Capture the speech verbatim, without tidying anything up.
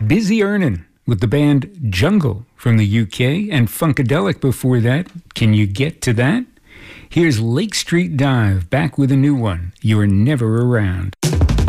Busy Earnin' with the band Jungle from the U K, and Funkadelic before that. Can you get to that? Here's Lake Street Dive back with a new one, You're Never Around.